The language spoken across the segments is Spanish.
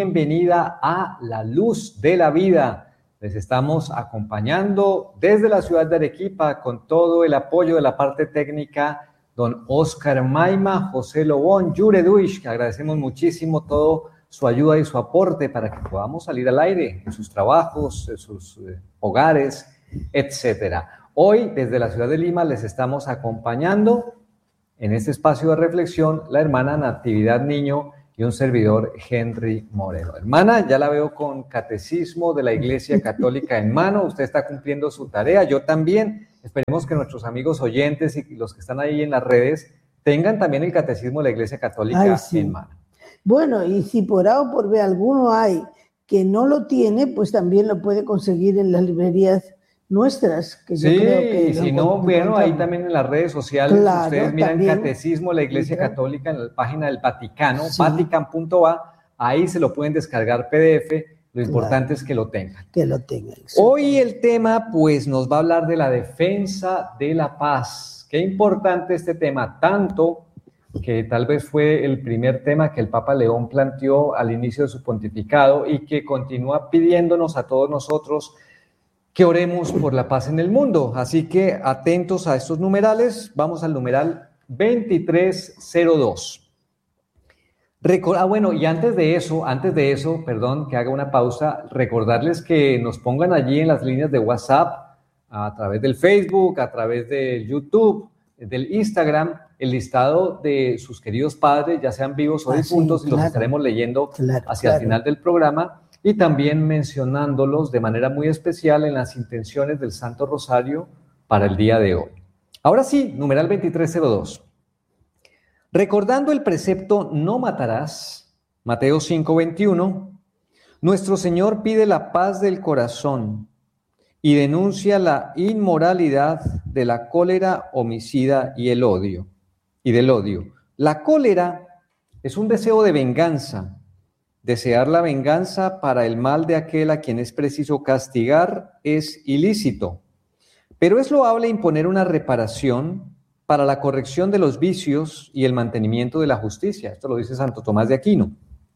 bienvenida a La Luz de la Vida. Les estamos acompañando desde la ciudad de Arequipa con todo el apoyo de la parte técnica, don Oscar Maima, José Lobón, Yure Duish, que agradecemos muchísimo todo su ayuda y su aporte para que podamos salir al aire en sus trabajos, en sus hogares, etcétera. Hoy, desde la ciudad de Lima, les estamos acompañando en este espacio de reflexión la hermana Natividad Niño y un servidor, Henry Moreno. Hermana, ya la veo con catecismo de la Iglesia Católica en mano. Usted está cumpliendo su tarea, yo también. Esperemos que nuestros amigos oyentes y los que están ahí en las redes tengan también el catecismo de la Iglesia Católica en mano. Bueno, y si por A o por B alguno hay que no lo tiene, pues también lo puede conseguir en las librerías nuestras, que yo creo que... Si no, bueno, ahí también en las redes sociales, claro, ustedes miran también, Catecismo de la Iglesia Católica en la página del Vaticano, sí, vatican.va, ahí se lo pueden descargar PDF, lo importante es que lo tengan. Que lo tengan. Hoy el tema, pues, nos va a hablar de la defensa de la paz. Qué importante este tema, tanto que tal vez fue el primer tema que el Papa León planteó al inicio de su pontificado y que continúa pidiéndonos a todos nosotros que oremos por la paz en el mundo. Así que atentos a estos numerales, vamos al numeral 2302. Bueno, y antes de eso, perdón, que haga una pausa, recordarles que nos pongan allí en las líneas de WhatsApp, a través del Facebook, a través del YouTube, del Instagram, el listado de sus queridos padres, ya sean vivos o difuntos, y los estaremos leyendo hacia el final del programa, y también mencionándolos de manera muy especial en las intenciones del Santo Rosario para el día de hoy. Ahora sí, numeral 2302. Recordando el precepto no matarás, Mateo 5:21, nuestro Señor pide la paz del corazón y denuncia la inmoralidad de la cólera homicida y del odio. La cólera es un deseo de venganza. Desear la venganza para el mal de aquel a quien es preciso castigar es ilícito, pero es loable imponer una reparación para la corrección de los vicios y el mantenimiento de la justicia. Esto lo dice Santo Tomás de Aquino.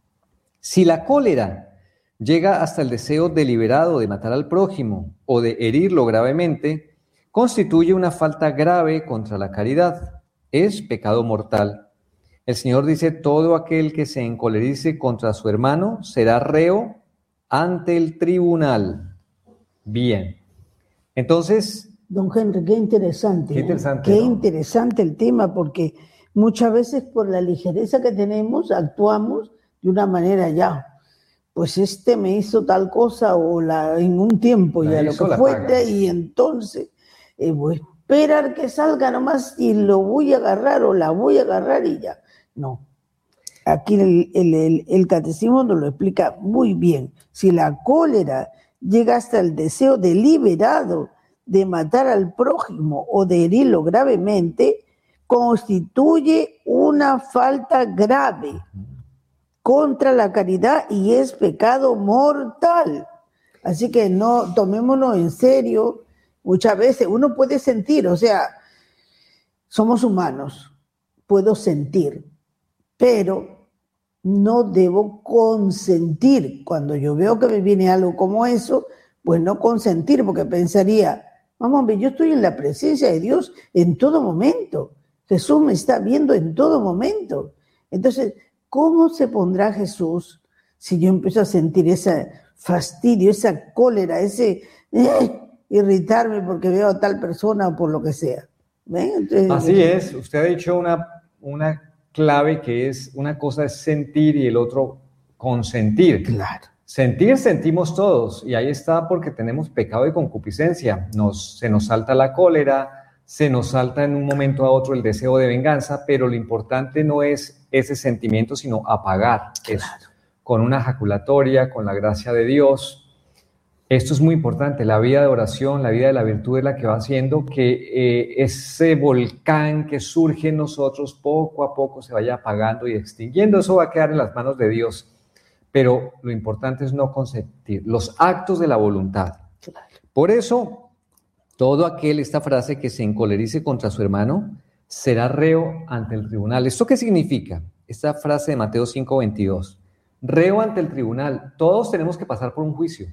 Si la cólera llega hasta el deseo deliberado de matar al prójimo o de herirlo gravemente, constituye una falta grave contra la caridad. Es pecado mortal. El Señor dice, todo aquel que se encolerice contra su hermano será reo ante el tribunal. Bien. Entonces... Don Henry, qué interesante. Qué interesante el tema, porque muchas veces por la ligereza que tenemos actuamos de una manera ya. Pues me hizo tal cosa en un tiempo ya lo que fue, y entonces voy a esperar que salga nomás y lo voy a agarrar o la voy a agarrar y ya. No, aquí el catecismo nos lo explica muy bien. Si la cólera llega hasta el deseo deliberado de matar al prójimo o de herirlo gravemente, constituye una falta grave contra la caridad y es pecado mortal. Así que no tomémonos en serio. Muchas veces uno puede sentir, o sea, somos humanos, puedo sentir, pero no debo consentir. Cuando yo veo que me viene algo como eso, pues no consentir, porque pensaría, vamos a ver, yo estoy en la presencia de Dios en todo momento. Jesús me está viendo en todo momento. Entonces, ¿cómo se pondrá Jesús si yo empiezo a sentir ese fastidio, esa cólera, ese irritarme porque veo a tal persona o por lo que sea? ¿Ven? Entonces, así es, usted ha dicho una clave que es, una cosa es sentir y el otro consentir. Claro. Sentir, sentimos todos, y ahí está porque tenemos pecado de concupiscencia. Se nos salta la cólera, se nos salta en un momento a otro el deseo de venganza, pero lo importante no es ese sentimiento, sino apagar eso con una ejaculatoria, con la gracia de Dios. Esto es muy importante, la vida de oración, la vida de la virtud es la que va haciendo que ese volcán que surge en nosotros poco a poco se vaya apagando y extinguiendo. Eso va a quedar en las manos de Dios, pero lo importante es no consentir, los actos de la voluntad. Por eso, todo esta frase que se encolerice contra su hermano será reo ante el tribunal. ¿Esto qué significa? Esta frase de Mateo 5:22. reo ante el tribunal. Todos tenemos que pasar por un juicio.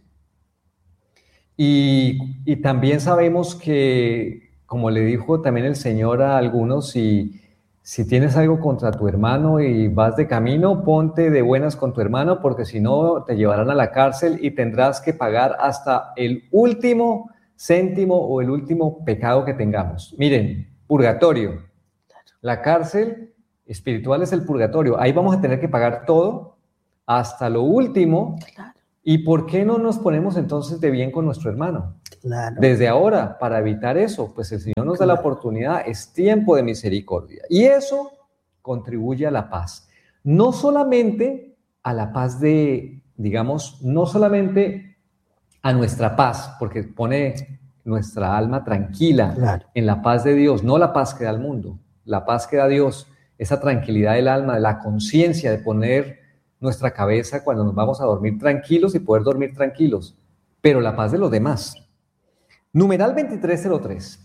Y también sabemos que, como le dijo también el Señor a algunos, si tienes algo contra tu hermano y vas de camino, ponte de buenas con tu hermano, porque si no te llevarán a la cárcel y tendrás que pagar hasta el último céntimo o el último pecado que tengamos. Miren, purgatorio. La cárcel espiritual es el purgatorio. Ahí vamos a tener que pagar todo hasta lo último. Claro. ¿Y por qué no nos ponemos entonces de bien con nuestro hermano? Claro. Desde ahora, para evitar eso, pues el Señor nos da la oportunidad, es tiempo de misericordia. Y eso contribuye a la paz. No solamente a la paz de, digamos, no solamente a nuestra paz, porque pone nuestra alma tranquila en la paz de Dios, no la paz que da el mundo, la paz que da Dios, esa tranquilidad del alma, de la conciencia de poner nuestra cabeza cuando nos vamos a dormir tranquilos y poder dormir tranquilos, pero la paz de los demás. Numeral 2303.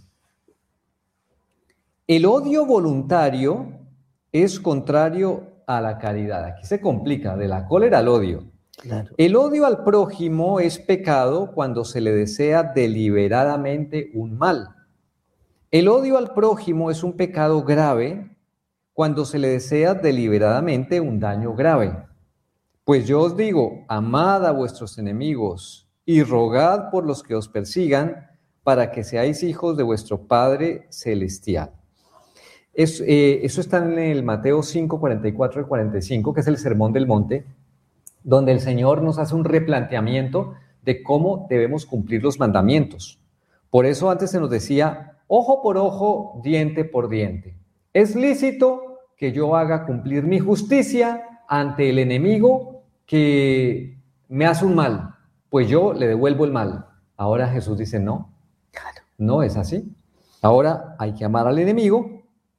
El odio voluntario es contrario a la caridad. Aquí se complica, de la cólera al odio. Claro. El odio al prójimo es pecado cuando se le desea deliberadamente un mal. El odio al prójimo es un pecado grave cuando se le desea deliberadamente un daño grave. Pues yo os digo, amad a vuestros enemigos y rogad por los que os persigan, para que seáis hijos de vuestro Padre Celestial. Eso está en el Mateo 5, 44 y 45, que es el Sermón del Monte, donde el Señor nos hace un replanteamiento de cómo debemos cumplir los mandamientos. Por eso antes se nos decía, ojo por ojo, diente por diente. Es lícito que yo haga cumplir mi justicia ante el enemigo que me hace un mal, pues yo le devuelvo el mal. Ahora Jesús dice, no, no es así. Ahora hay que amar al enemigo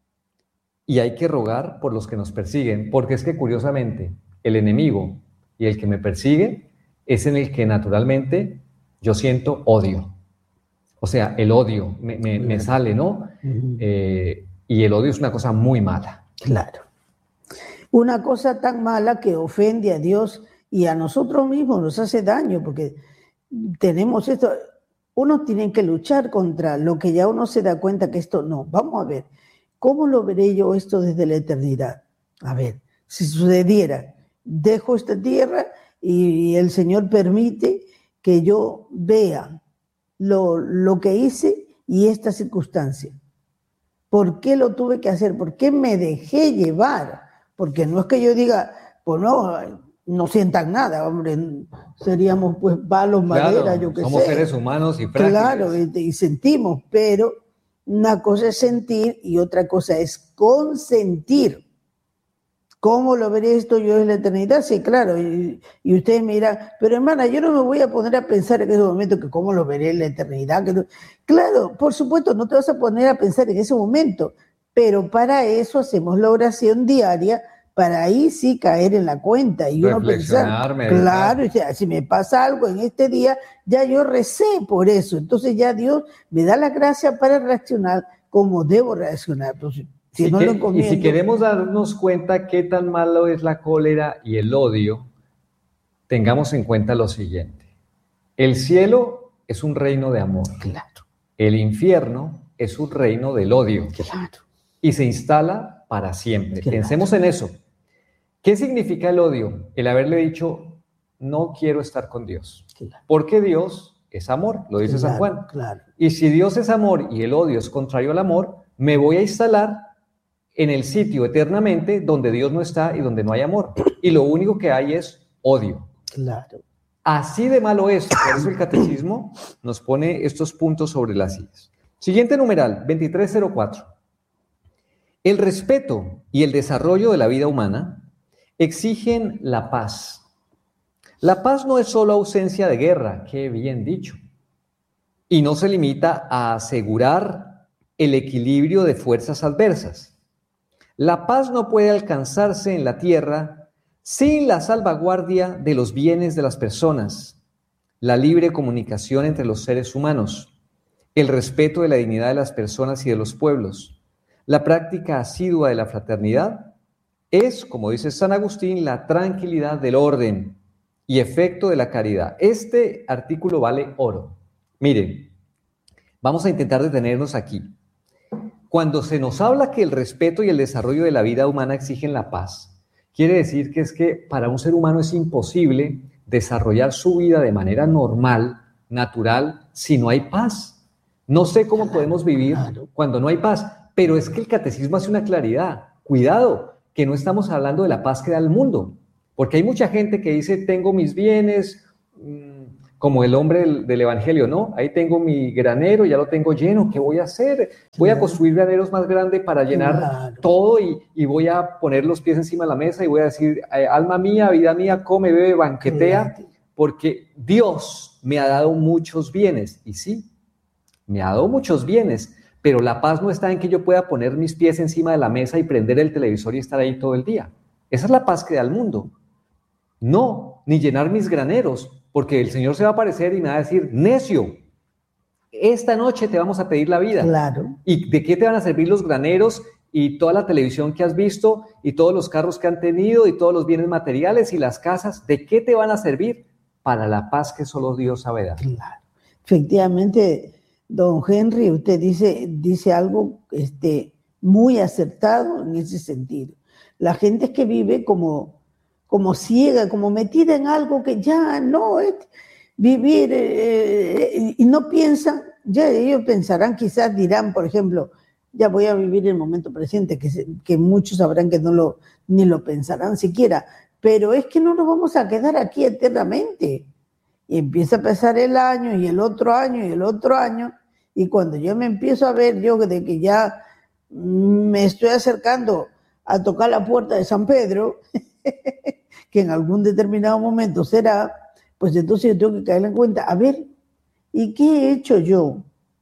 y hay que rogar por los que nos persiguen, porque es que curiosamente el enemigo y el que me persigue es en el que naturalmente yo siento odio. O sea, el odio me sale, ¿no? Y el odio es una cosa muy mala. Claro. Una cosa tan mala que ofende a Dios y a nosotros mismos nos hace daño, porque tenemos esto. Uno tiene que luchar contra lo que ya uno se da cuenta que esto no. Vamos a ver, ¿cómo lo veré yo esto desde la eternidad? A ver, si sucediera, dejo esta tierra y el Señor permite que yo vea lo que hice y esta circunstancia. ¿Por qué lo tuve que hacer? ¿Por qué me dejé llevar? Porque no es que yo diga, pues no sientan nada, hombre, seríamos pues palos, madera, claro, yo qué sé. Somos seres humanos y frágiles. Claro, y sentimos, pero una cosa es sentir y otra cosa es consentir. ¿Cómo lo veré esto yo en la eternidad? Sí, claro, y ustedes me dirán, pero hermana, yo no me voy a poner a pensar en ese momento que cómo lo veré en la eternidad. Claro, por supuesto, no te vas a poner a pensar en ese momento, pero para eso hacemos la oración diaria, para ahí sí caer en la cuenta y uno pensar, claro, o sea, si me pasa algo en este día, ya yo recé por eso, entonces ya Dios me da la gracia para reaccionar como debo reaccionar. Entonces, si no lo encomiendo, y si queremos darnos cuenta qué tan malo es la cólera y el odio, tengamos en cuenta lo siguiente. El cielo es un reino de amor. Claro. El infierno es un reino del odio. Claro. Y se instala para siempre. Claro. Pensemos en eso. ¿Qué significa el odio? El haberle dicho, no quiero estar con Dios. Claro. Porque Dios es amor, lo dice San Juan. Claro. Y si Dios es amor y el odio es contrario al amor, me voy a instalar en el sitio eternamente donde Dios no está y donde no hay amor. Y lo único que hay es odio. Claro. Así de malo es. Por eso el catecismo nos pone estos puntos sobre las sillas. Siguiente numeral, 2304. El respeto y el desarrollo de la vida humana exigen la paz. La paz no es solo ausencia de guerra, qué bien dicho, y no se limita a asegurar el equilibrio de fuerzas adversas. La paz no puede alcanzarse en la tierra sin la salvaguardia de los bienes de las personas, la libre comunicación entre los seres humanos, el respeto de la dignidad de las personas y de los pueblos, la práctica asidua de la fraternidad es, como dice San Agustín, la tranquilidad del orden y efecto de la caridad. Este artículo vale oro. Miren, vamos a intentar detenernos aquí. Cuando se nos habla que el respeto y el desarrollo de la vida humana exigen la paz, quiere decir que es que para un ser humano es imposible desarrollar su vida de manera normal, natural, si no hay paz. No sé cómo podemos vivir cuando no hay paz, pero es que el catecismo hace una claridad. Cuidado, que no estamos hablando de la paz que da el mundo, porque hay mucha gente que dice, tengo mis bienes, como el hombre del Evangelio, ¿no? Ahí tengo mi granero, ya lo tengo lleno, ¿qué voy a hacer? Voy a construir graneros más grandes para llenar todo y voy a poner los pies encima de la mesa y voy a decir, alma mía, vida mía, come, bebe, banquetea, porque Dios me ha dado muchos bienes. Y sí, me ha dado muchos bienes, pero la paz no está en que yo pueda poner mis pies encima de la mesa y prender el televisor y estar ahí todo el día. Esa es la paz que da el mundo. No, ni llenar mis graneros, porque el Señor se va a aparecer y me va a decir, necio, esta noche te vamos a pedir la vida. Claro. ¿Y de qué te van a servir los graneros y toda la televisión que has visto y todos los carros que han tenido y todos los bienes materiales y las casas? ¿De qué te van a servir? Para la paz que solo Dios sabe dar. Claro. Efectivamente, don Henry, usted dice algo muy acertado en ese sentido. La gente es que vive como ciega, como metida en algo que ya no es vivir, y no piensan, ya ellos pensarán, quizás dirán, por ejemplo, ya voy a vivir el momento presente, que muchos sabrán que ni lo pensarán siquiera, pero es que no nos vamos a quedar aquí eternamente. Y empieza a pasar el año y el otro año y el otro año, y cuando yo me empiezo a ver yo de que ya me estoy acercando a tocar la puerta de San Pedro, que en algún determinado momento será, pues entonces yo tengo que caer en cuenta, a ver, ¿y qué he hecho yo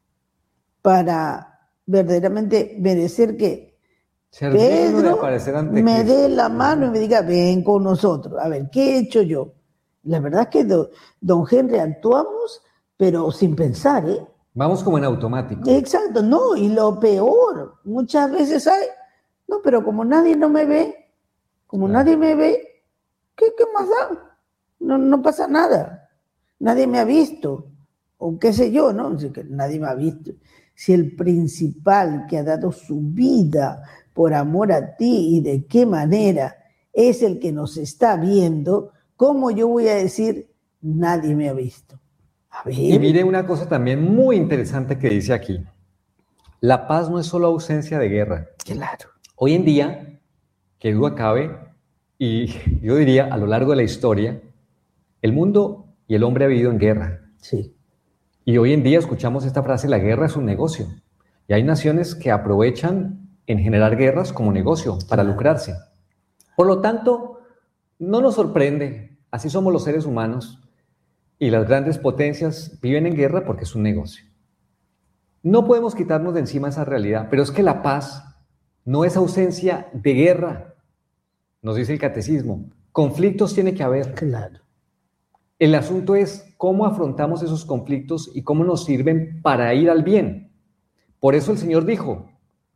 para verdaderamente merecer que Pedro me dé la mano y me diga, ven con nosotros? A ver, ¿qué he hecho yo? La verdad es que don Henry actuamos, pero sin pensar, ¿eh? Vamos como en automático. Exacto, no, y lo peor, muchas veces hay, no, pero como nadie no me ve, nadie me ve, ¿qué más da? No pasa nada, nadie me ha visto, o qué sé yo, ¿no? Nadie me ha visto. Si el principal que ha dado su vida por amor a ti y de qué manera es el que nos está viendo, ¿cómo yo voy a decir, nadie me ha visto? A ver. Y mire una cosa también muy interesante que dice aquí. La paz no es solo ausencia de guerra. Claro. Hoy en día, que duda cabe, y yo diría a lo largo de la historia, el mundo y el hombre ha vivido en guerra. Sí. Y hoy en día escuchamos esta frase, la guerra es un negocio. Y hay naciones que aprovechan en generar guerras como negocio para lucrarse. Por lo tanto, no nos sorprende, así somos los seres humanos, y las grandes potencias viven en guerra porque es un negocio. No podemos quitarnos de encima esa realidad, pero es que la paz no es ausencia de guerra, nos dice el catecismo. Conflictos tiene que haber. Claro. El asunto es cómo afrontamos esos conflictos y cómo nos sirven para ir al bien. Por eso el Señor dijo,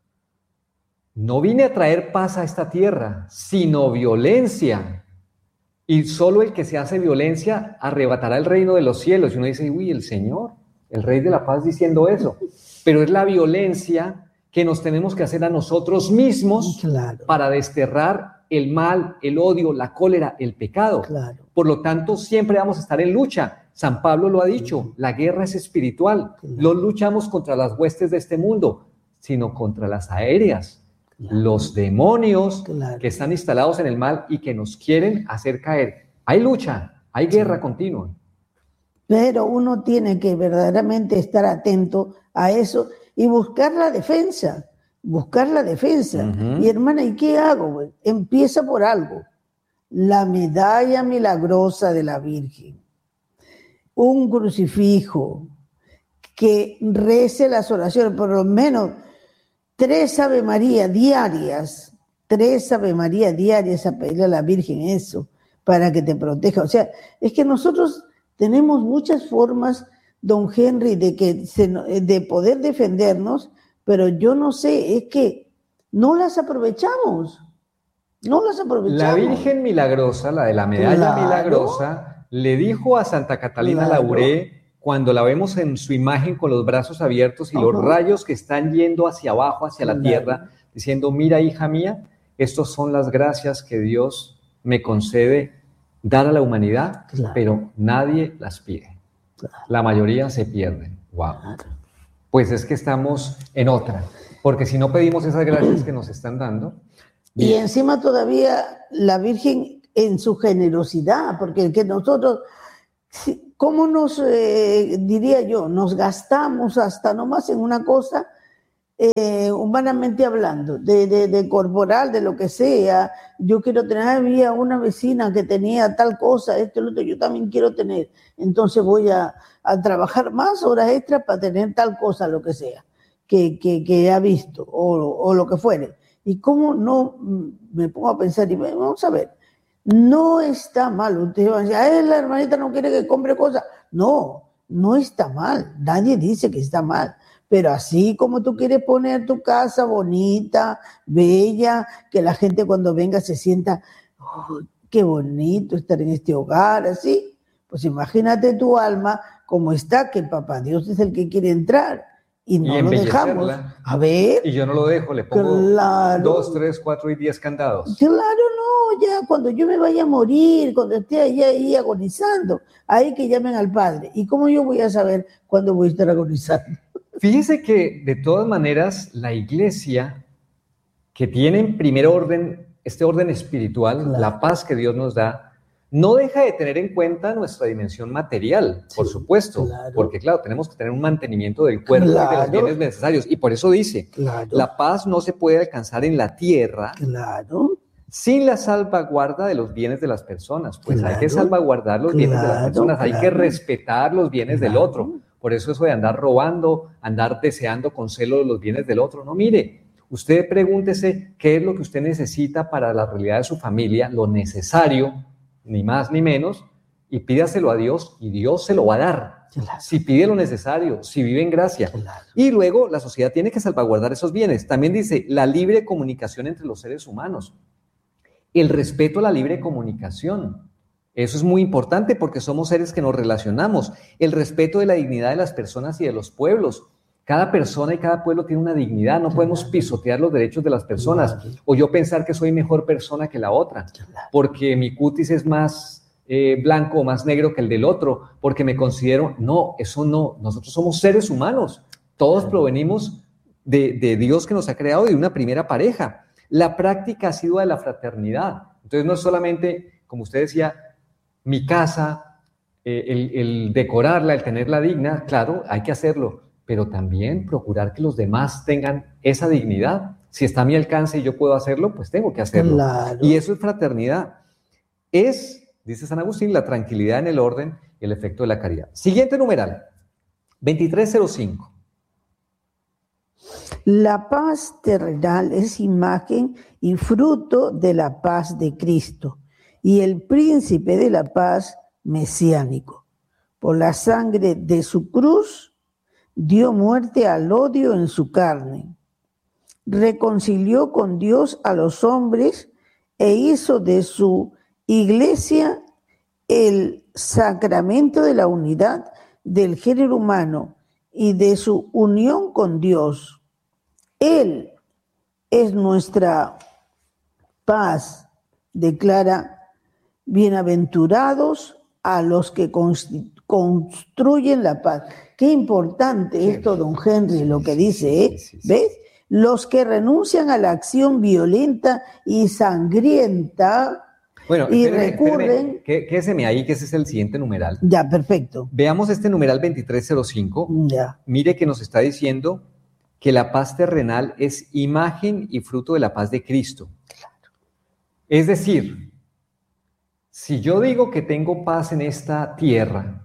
no vine a traer paz a esta tierra, sino violencia. Y solo el que se hace violencia arrebatará el reino de los cielos. Y uno dice, uy, el Señor, el Rey de la Paz diciendo eso. Pero es la violencia que nos tenemos que hacer a nosotros mismos para desterrar el mal, el odio, la cólera, el pecado. Claro. Por lo tanto, siempre vamos a estar en lucha. San Pablo lo ha dicho, la guerra es espiritual. No luchamos contra las huestes de este mundo, sino contra las aéreas. Los demonios que están instalados en el mal y que nos quieren hacer caer. Hay lucha, hay guerra continua. Pero uno tiene que verdaderamente estar atento a eso y buscar la defensa. Y hermana, ¿y qué hago? Empieza por algo. La medalla milagrosa de la Virgen. Un crucifijo que rece las oraciones, por lo menos 3 Ave María diarias a pedirle a la Virgen eso, para que te proteja. O sea, es que nosotros tenemos muchas formas, don Henry, de poder defendernos, pero yo no sé, es que no las aprovechamos. No las aprovechamos. La Virgen Milagrosa, la de la medalla milagrosa, le dijo a Santa Catalina Labouré, cuando la vemos en su imagen con los brazos abiertos y los rayos que están yendo hacia abajo, hacia la tierra, diciendo, mira, hija mía, estas son las gracias que Dios me concede dar a la humanidad, pero nadie las pide. La mayoría se pierden. Wow. Pues es que estamos en otra, porque si no pedimos esas gracias que nos están dando. Y encima todavía la Virgen en su generosidad, porque que nosotros, ¿cómo nos, diría yo, nos gastamos hasta nomás en una cosa, humanamente hablando, de corporal, de lo que sea? Yo quiero tener, había una vecina que tenía tal cosa, esto, lo otro, yo también quiero tener, entonces voy a trabajar más horas extras para tener tal cosa, lo que sea, que ha visto, o lo que fuere. Y cómo no me pongo a pensar, y vamos a ver, no está mal. Usted va a decir, la hermanita no quiere que compre cosas. No, no está mal. Nadie dice que está mal. Pero así como tú quieres poner tu casa bonita, bella, que la gente cuando venga se sienta, oh, qué bonito estar en este hogar, así. Pues imagínate tu alma como está, que el papá Dios es el que quiere entrar. Y no lo dejamos. A ver. Y yo no lo dejo, le pongo 2, 3, 4 y 10 candados. Claro, no, ya cuando yo me vaya a morir, cuando esté ahí agonizando, ahí que llamen al Padre. ¿Y cómo yo voy a saber cuándo voy a estar agonizando? Fíjese que de todas maneras la Iglesia, que tiene en primer orden, este orden espiritual, la paz que Dios nos da, no deja de tener en cuenta nuestra dimensión material, por supuesto, porque claro, tenemos que tener un mantenimiento del cuerpo y de los bienes necesarios, y por eso dice, la paz no se puede alcanzar en la tierra sin la salvaguarda de los bienes de las personas, pues hay que salvaguardar los bienes de las personas, hay que respetar los bienes del otro, por eso de andar robando, andar deseando con celo los bienes del otro, no, mire, usted pregúntese qué es lo que usted necesita para la realidad de su familia, lo necesario, ni más ni menos, y pídaselo a Dios y Dios se lo va a dar. Si pide lo necesario, si vive en gracia. Y luego la sociedad tiene que salvaguardar esos bienes. También dice la libre comunicación entre los seres humanos. El respeto a la libre comunicación. Eso es muy importante porque somos seres que nos relacionamos. El respeto de la dignidad de las personas y de los pueblos. Cada persona y cada pueblo tiene una dignidad, no podemos pisotear los derechos de las personas, o yo pensar que soy mejor persona que la otra, porque mi cutis es más blanco o más negro que el del otro, porque me considero, no, eso no, nosotros somos seres humanos, todos provenimos de Dios que nos ha creado y de una primera pareja. La práctica ha sido de la fraternidad, entonces no es solamente, como usted decía, mi casa, el decorarla, el tenerla digna, claro, hay que hacerlo, pero también procurar que los demás tengan esa dignidad. Si está a mi alcance y yo puedo hacerlo, pues tengo que hacerlo. Y eso es fraternidad. Es, dice San Agustín, la tranquilidad en el orden y el efecto de la caridad. Siguiente numeral, 2305. La paz terrenal es imagen y fruto de la paz de Cristo y el príncipe de la paz mesiánico. Por la sangre de su cruz, dio muerte al odio en su carne, reconcilió con Dios a los hombres e hizo de su iglesia el sacramento de la unidad del género humano y de su unión con Dios. Él es nuestra paz, declara, bienaventurados a los que construyen la paz. Qué importante esto, don Henry, lo que dice, ¿eh? ¿Ves? Los que renuncian a la acción violenta y sangrienta y recurren... Quédeseme ahí, que ese es el siguiente numeral. Ya, perfecto. Veamos este numeral 2305. Ya. Mire que nos está diciendo que la paz terrenal es imagen y fruto de la paz de Cristo. Claro. Es decir, si yo digo que tengo paz en esta tierra,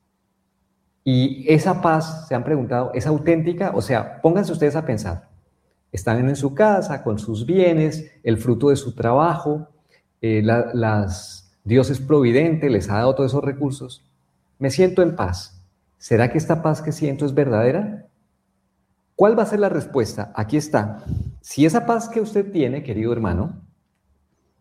y esa paz, se han preguntado, ¿es auténtica? O sea, pónganse ustedes a pensar. Están en su casa, con sus bienes, el fruto de su trabajo, Dios es providente, les ha dado todos esos recursos. Me siento en paz. ¿Será que esta paz que siento es verdadera? ¿Cuál va a ser la respuesta? Aquí está. Si esa paz que usted tiene, querido hermano,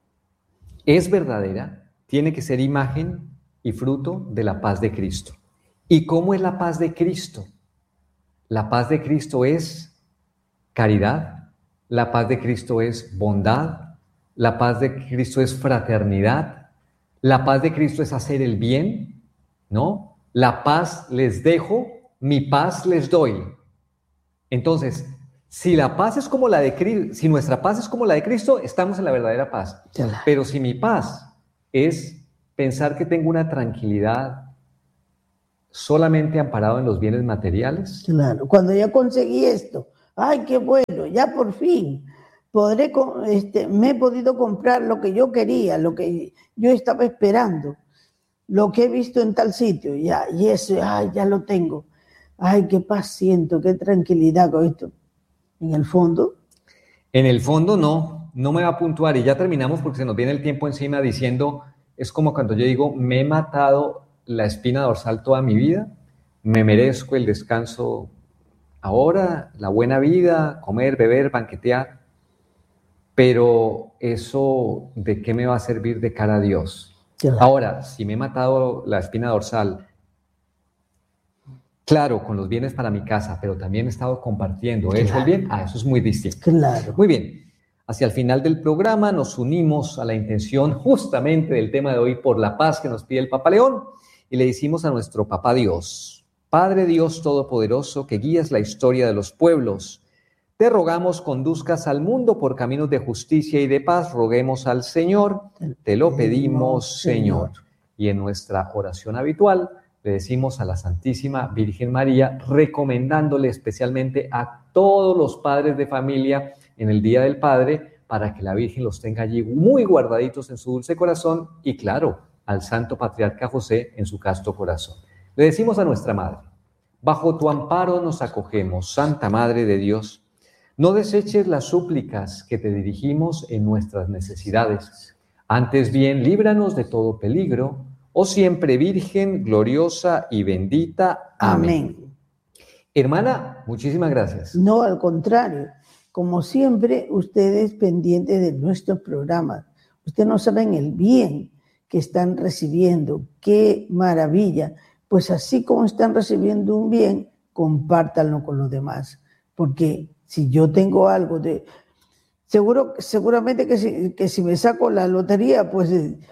es verdadera, tiene que ser imagen y fruto de la paz de Cristo. ¿Y cómo es la paz de Cristo? La paz de Cristo es caridad, la paz de Cristo es bondad, la paz de Cristo es fraternidad, la paz de Cristo es hacer el bien, ¿no? La paz les dejo, mi paz les doy. Entonces, si la paz es como la de Cristo, si nuestra paz es como la de Cristo, estamos en la verdadera paz. Pero si mi paz es pensar que tengo una tranquilidad solamente amparado en los bienes materiales. Claro, cuando ya conseguí esto, ¡ay, qué bueno! Ya por fin me he podido comprar lo que yo quería, lo que yo estaba esperando, lo que he visto en tal sitio, ya, y eso, ¡ay, ya lo tengo! ¡Ay, qué paz siento, qué tranquilidad con esto! ¿En el fondo? En el fondo no me va a puntuar y ya terminamos porque se nos viene el tiempo encima diciendo, es como cuando yo digo, me he matado la espina dorsal toda mi vida, me merezco el descanso ahora, la buena vida, comer, beber, banquetear, pero eso, ¿de qué me va a servir de cara a Dios? Claro. Ahora, si me he matado la espina dorsal, claro, con los bienes para mi casa, pero también he estado compartiendo, ¿he hecho el bien? Eso es muy distinto. Claro. Muy bien. Hacia el final del programa nos unimos a la intención justamente del tema de hoy por la paz que nos pide el Papa León y le decimos a nuestro Papá Dios, Padre Dios Todopoderoso, que guías la historia de los pueblos, te rogamos conduzcas al mundo por caminos de justicia y de paz, roguemos al Señor, te lo pedimos, Señor. Y en nuestra oración habitual le decimos a la Santísima Virgen María, recomendándole especialmente a todos los padres de familia en el Día del Padre, para que la Virgen los tenga allí muy guardaditos en su dulce corazón y claro, al Santo Patriarca José en su casto corazón. Le decimos a nuestra Madre, bajo tu amparo nos acogemos, Santa Madre de Dios, no deseches las súplicas que te dirigimos en nuestras necesidades, antes bien líbranos de todo peligro, oh siempre Virgen, gloriosa y bendita. Amén. Hermana, muchísimas gracias. No, al contrario. Como siempre, ustedes pendientes de nuestros programas. Ustedes no saben el bien que están recibiendo. ¡Qué maravilla! Pues así como están recibiendo un bien, compártanlo con los demás. Porque si yo tengo algo de... Seguramente que si me saco la lotería, pues,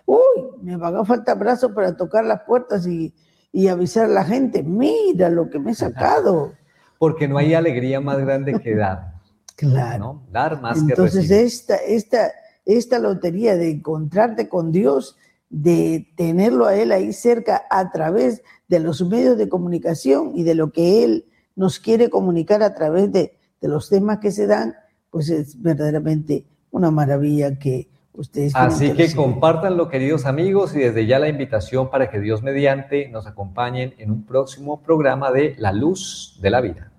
me van a faltar brazos para tocar las puertas y avisar a la gente, mira lo que me he sacado. Porque no hay alegría más grande que dar. Claro. ¿No? Dar más Entonces, que recibir. esta lotería de encontrarte con Dios, de tenerlo a Él ahí cerca a través de los medios de comunicación y de lo que Él nos quiere comunicar a través de los temas que se dan, pues es verdaderamente una maravilla que ustedes... Así que compártanlo, queridos amigos, y desde ya la invitación para que Dios mediante nos acompañen en un próximo programa de La Luz de la Vida.